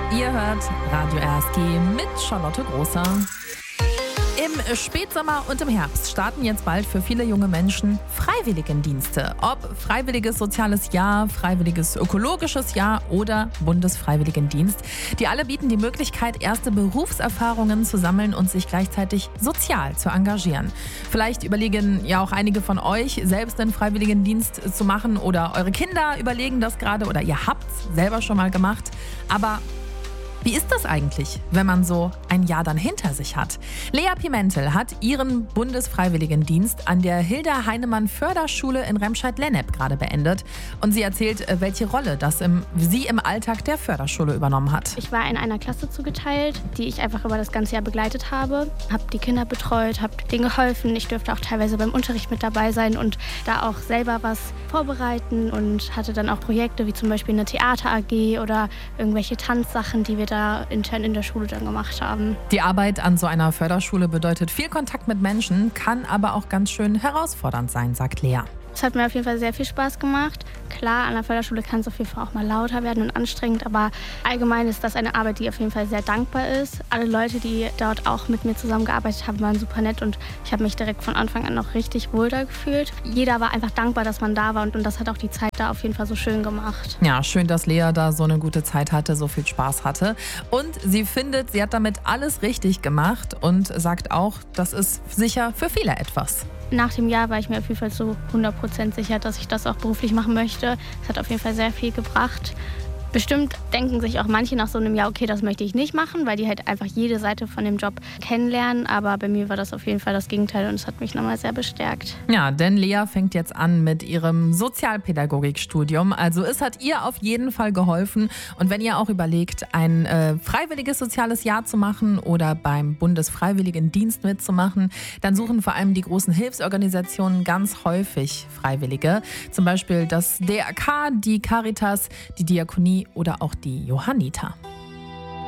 Ihr hört Radio RSG mit Charlotte Großer. Im Spätsommer und im Herbst starten jetzt bald für viele junge Menschen Freiwilligendienste. Ob Freiwilliges Soziales Jahr, Freiwilliges Ökologisches Jahr oder Bundesfreiwilligendienst. Die alle bieten die Möglichkeit, erste Berufserfahrungen zu sammeln und sich gleichzeitig sozial zu engagieren. Vielleicht überlegen ja auch einige von euch, selbst einen Freiwilligendienst zu machen, oder eure Kinder überlegen das gerade oder ihr habt es selber schon mal gemacht. Aber wie ist das eigentlich, wenn man so ein Jahr dann hinter sich hat? Lea Pimentel hat ihren Bundesfreiwilligendienst an der Hilda Heinemann Förderschule in Remscheid-Lennep gerade beendet. Und sie erzählt, welche Rolle sie im Alltag der Förderschule übernommen hat. Ich war in einer Klasse zugeteilt, die ich einfach über das ganze Jahr begleitet habe. Habe die Kinder betreut, habe denen geholfen. Ich durfte auch teilweise beim Unterricht mit dabei sein und da auch selber was vorbereiten und hatte dann auch Projekte wie zum Beispiel eine Theater-AG oder irgendwelche Tanzsachen, die wir da intern in der Schule dann gemacht haben. Die Arbeit an so einer Förderschule bedeutet viel Kontakt mit Menschen, kann aber auch ganz schön herausfordernd sein, sagt Lea. Es hat mir auf jeden Fall sehr viel Spaß gemacht. Klar, an der Förderschule kann es auf jeden Fall auch mal lauter werden und anstrengend, aber allgemein ist das eine Arbeit, die auf jeden Fall sehr dankbar ist. Alle Leute, die dort auch mit mir zusammengearbeitet haben, waren super nett und ich habe mich direkt von Anfang an noch richtig wohl da gefühlt. Jeder war einfach dankbar, dass man da war und das hat auch die Zeit da auf jeden Fall so schön gemacht. Ja, schön, dass Lea da so eine gute Zeit hatte, so viel Spaß hatte. Und sie findet, sie hat damit alles richtig gemacht und sagt auch, das ist sicher für viele etwas. Nach dem Jahr war ich mir auf jeden Fall zu 100% sicher, dass ich das auch beruflich machen möchte. Es hat auf jeden Fall sehr viel gebracht. Bestimmt denken sich auch manche nach so einem Jahr, okay, das möchte ich nicht machen, weil die halt einfach jede Seite von dem Job kennenlernen. Aber bei mir war das auf jeden Fall das Gegenteil und es hat mich nochmal sehr bestärkt. Ja, denn Lea fängt jetzt an mit ihrem Sozialpädagogikstudium. Also es hat ihr auf jeden Fall geholfen. Und wenn ihr auch überlegt, ein freiwilliges soziales Jahr zu machen oder beim Bundesfreiwilligendienst mitzumachen, dann suchen vor allem die großen Hilfsorganisationen ganz häufig Freiwillige. Zum Beispiel das DRK, die Caritas, die Diakonie oder auch die Johanniter.